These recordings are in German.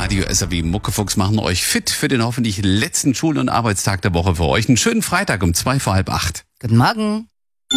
Radio SAW Muckefuchs machen euch fit für den hoffentlich letzten Schul- und Arbeitstag der Woche für euch. Einen schönen Freitag um 7:45. Guten Morgen.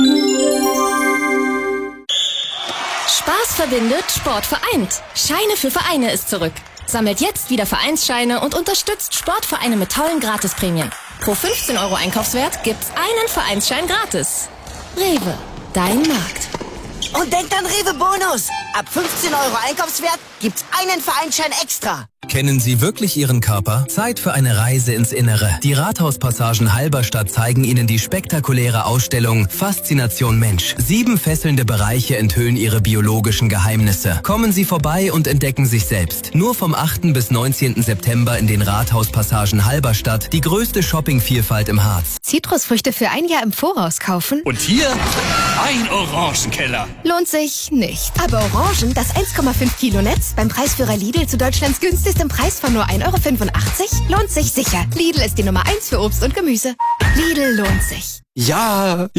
Spaß verbindet, Sport vereint. Scheine für Vereine ist zurück. Sammelt jetzt wieder Vereinsscheine und unterstützt Sportvereine mit tollen Gratisprämien. Pro 15 € Einkaufswert gibt's einen Vereinsschein gratis. Rewe, dein Markt. Und denkt an Rewe Bonus. Ab 15 € Einkaufswert gibt's einen Vereinsschein extra. Kennen Sie wirklich Ihren Körper? Zeit für eine Reise ins Innere. Die Rathauspassagen Halberstadt zeigen Ihnen die spektakuläre Ausstellung Faszination Mensch. 7 fesselnde Bereiche enthüllen Ihre biologischen Geheimnisse. Kommen Sie vorbei und entdecken sich selbst. Nur vom 8. bis 19. September in den Rathauspassagen Halberstadt. Die größte Shoppingvielfalt im Harz. Zitrusfrüchte für ein Jahr im Voraus kaufen? Und hier ein Orangenkeller. Lohnt sich nicht. Aber Orangen, das 1,5 Kilo Netz, beim Preisführer Lidl zu Deutschlands günstigstem Preis von nur 1,85 €, lohnt sich sicher. Lidl ist die Nummer 1 für Obst und Gemüse. Lidl lohnt sich. Ja,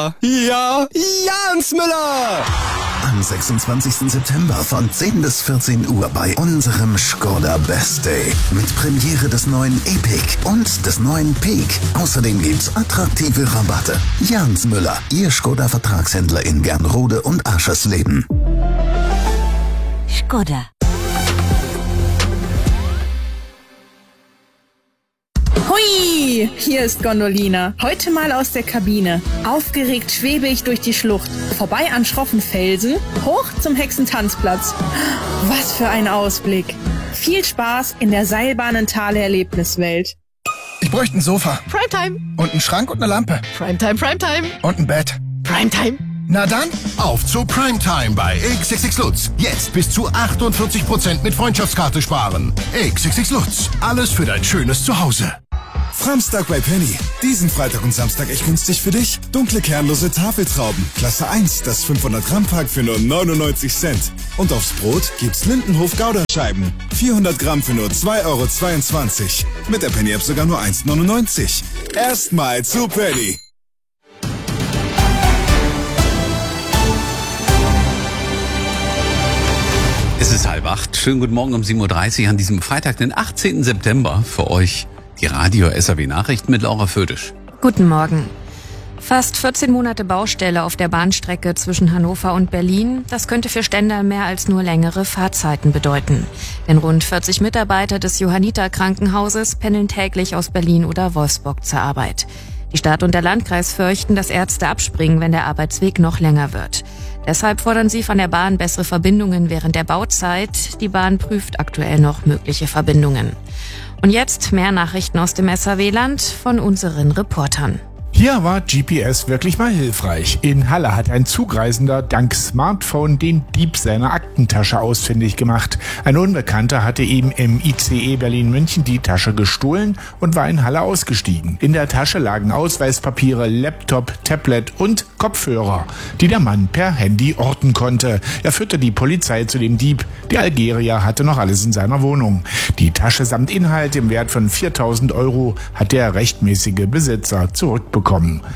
Jans Müller! Am 26. September von 10 bis 14 Uhr bei unserem Skoda Best Day. Mit Premiere des neuen Epic und des neuen Peak. Außerdem gibt's attraktive Rabatte. Jans Müller, Ihr Skoda-Vertragshändler in Gernrode und Aschersleben. Skoda. Hui, hier ist Gondolina. Heute mal aus der Kabine. Aufgeregt schwebe ich durch die Schlucht. Vorbei an schroffen Felsen, hoch zum Hexentanzplatz. Was für ein Ausblick. Viel Spaß in der Seilbahnentale Erlebniswelt. Ich bräuchte ein Sofa. Primetime. Und einen Schrank und eine Lampe. Primetime. Und ein Bett. Primetime. Na dann, auf zu Primetime bei XXX Lutz. Jetzt bis zu 48% mit Freundschaftskarte sparen. XXX Lutz. Alles für dein schönes Zuhause. Framstag bei Penny. Diesen Freitag und Samstag echt günstig für dich. Dunkle kernlose Tafeltrauben. Klasse 1, das 500 Gramm Pack für nur 99 Cent. Und aufs Brot gibt's Lindenhof Gouda-Scheiben. 400 Gramm für nur 2,22 €. Mit der Penny App sogar nur 1,99 €. Erstmal zu Penny. Es ist 7:30. Schönen guten Morgen um 7:30 Uhr an diesem Freitag, den 18. September. Für euch die Radio SAW Nachrichten mit Laura Födisch. Guten Morgen. Fast 14 Monate Baustelle auf der Bahnstrecke zwischen Hannover und Berlin. Das könnte für Stendal mehr als nur längere Fahrzeiten bedeuten. Denn rund 40 Mitarbeiter des Johanniter-Krankenhauses pendeln täglich aus Berlin oder Wolfsburg zur Arbeit. Die Stadt und der Landkreis fürchten, dass Ärzte abspringen, wenn der Arbeitsweg noch länger wird. Deshalb fordern sie von der Bahn bessere Verbindungen während der Bauzeit. Die Bahn prüft aktuell noch mögliche Verbindungen. Und jetzt mehr Nachrichten aus dem SAW-Land von unseren Reportern. Hier war GPS wirklich mal hilfreich. In Halle hat ein Zugreisender dank Smartphone den Dieb seiner Aktentasche ausfindig gemacht. Ein Unbekannter hatte ihm im ICE Berlin-München die Tasche gestohlen und war in Halle ausgestiegen. In der Tasche lagen Ausweispapiere, Laptop, Tablet und Kopfhörer, die der Mann per Handy orten konnte. Er führte die Polizei zu dem Dieb. Der Algerier hatte noch alles in seiner Wohnung. Die Tasche samt Inhalt im Wert von 4.000 € hat der rechtmäßige Besitzer zurückbekommen.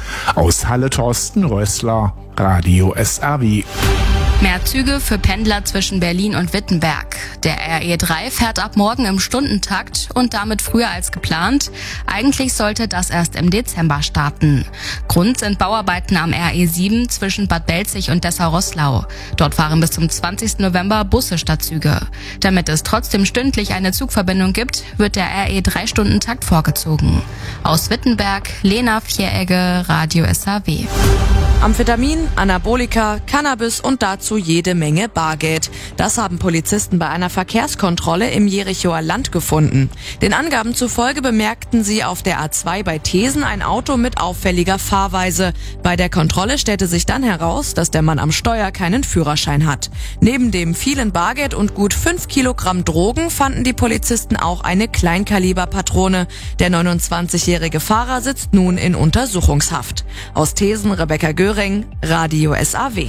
Aus Halle Thorsten Rössler, Radio SAW. Mehr Züge für Pendler zwischen Berlin und Wittenberg. Der RE3 fährt ab morgen im Stundentakt und damit früher als geplant. Eigentlich sollte das erst im Dezember starten. Grund sind Bauarbeiten am RE7 zwischen Bad Belzig und Dessau-Roßlau. Dort fahren bis zum 20. November Busse statt Züge. Damit es trotzdem stündlich eine Zugverbindung gibt, wird der RE3-Stundentakt vorgezogen. Aus Wittenberg, Lena Vieregge, Radio SAW. Amphetamin, Anabolika, Cannabis und dazu jede Menge Bargeld. Das haben Polizisten bei einer Verkehrskontrolle im Jerichoer Land gefunden. Den Angaben zufolge bemerkten sie auf der A2 bei Thesen ein Auto mit auffälliger Fahrweise. Bei der Kontrolle stellte sich dann heraus, dass der Mann am Steuer keinen Führerschein hat. Neben dem vielen Bargeld und gut 5 Kilogramm Drogen fanden die Polizisten auch eine Kleinkaliberpatrone. Der 29-jährige Fahrer sitzt nun in Untersuchungshaft. Aus Thesen Rebecca Göring, Radio SAW.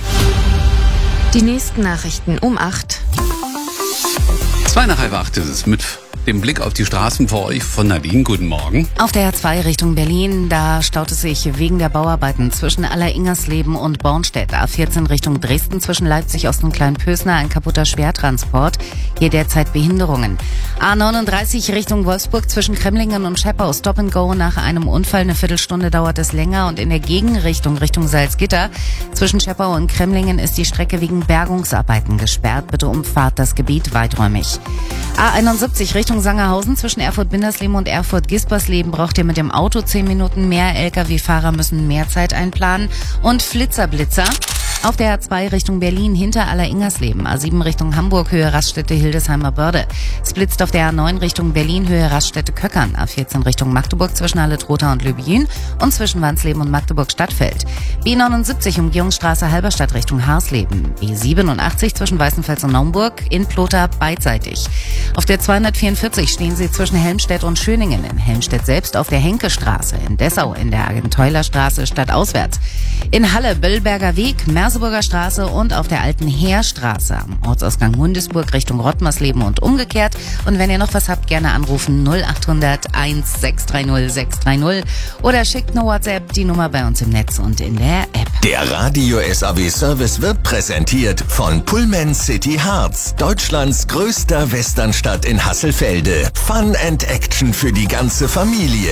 Die nächsten Nachrichten um 8. 7:55 ist es mit den Blick auf die Straßen vor euch von Nadine. Guten Morgen. Auf der A2 Richtung Berlin, da staut es sich wegen der Bauarbeiten zwischen Alleringersleben und Bornstedt. A14 Richtung Dresden zwischen Leipzig Ost und Kleinpösner, ein kaputter Schwertransport. Hier derzeit Behinderungen. A39 Richtung Wolfsburg zwischen Kremlingen und Scheppau, Stop and Go. Nach einem Unfall eine Viertelstunde dauert es länger. Und in der Gegenrichtung Richtung Salzgitter zwischen Scheppau und Kremlingen ist die Strecke wegen Bergungsarbeiten gesperrt. Bitte umfahrt das Gebiet weiträumig. A71 Richtung Sangerhausen zwischen Erfurt-Bindersleben und Erfurt-Gispersleben braucht ihr mit dem Auto 10 Minuten mehr. Lkw-Fahrer müssen mehr Zeit einplanen. Und Flitzer-Blitzer auf der A2 Richtung Berlin hinter Alleringersleben. A7 Richtung Hamburg, Höhe Raststätte Hildesheimer Börde. Es blitzt auf der A9 Richtung Berlin, Höhe Raststätte Köckern. A14 Richtung Magdeburg zwischen Halle-Trotha und Löbjen und zwischen Wansleben und Magdeburg-Stadtfeld. B79 Umgehungsstraße Halberstadt Richtung Harsleben. B87 zwischen Weißenfels und Naumburg, in Plotha beidseitig. Auf der 244 stehen sie zwischen Helmstedt und Schöningen. In Helmstedt selbst auf der Henkestraße. In Dessau in der Agenteulerstraße stadtauswärts. In Halle Böllberger Weg, Merseburger Straße und auf der alten Heerstraße am Ortsausgang Hundesburg Richtung Rottmarsleben und umgekehrt. Und wenn ihr noch was habt, gerne anrufen 0800 1630 630 oder schickt eine WhatsApp, die Nummer bei uns im Netz und in der App. Der Radio SAW Service wird präsentiert von Pullman City Hearts, Deutschlands größter Westernstadt in Hasselfelde. Fun and Action für die ganze Familie.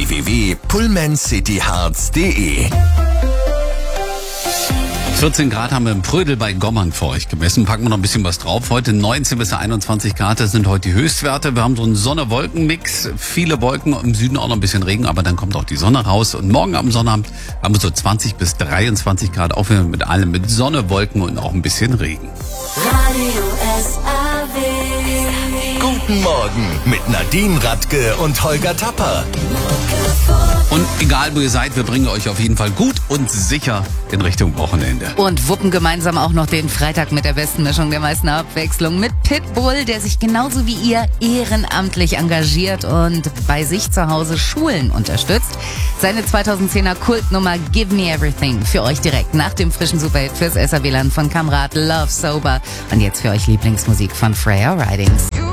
www.pullmancityhearts.de 14 Grad haben wir im Prödel bei Gommern für euch gemessen. Packen wir noch ein bisschen was drauf. Heute 19 bis 21 Grad, das sind heute die Höchstwerte. Wir haben so einen Sonne-Wolken-Mix. Viele Wolken, im Süden auch noch ein bisschen Regen, aber dann kommt auch die Sonne raus. Und morgen am Sonnabend haben wir so 20 bis 23 Grad, auch wieder mit allem, mit Sonne, Wolken und auch ein bisschen Regen. Radio SAW. Guten Morgen mit Nadine Radke und Holger Tapper. Und egal wo ihr seid, wir bringen euch auf jeden Fall gut und sicher in Richtung Wochenende. Und wuppen gemeinsam auch noch den Freitag mit der besten Mischung der meisten Abwechslung mit Pitbull, der sich genauso wie ihr ehrenamtlich engagiert und bei sich zu Hause Schulen unterstützt. Seine 2010er Kultnummer Give Me Everything für euch direkt nach dem frischen Superhit fürs SAW-Land von Kamrat Love Sober. Und jetzt für euch Lieblingsmusik von Freya Ridings.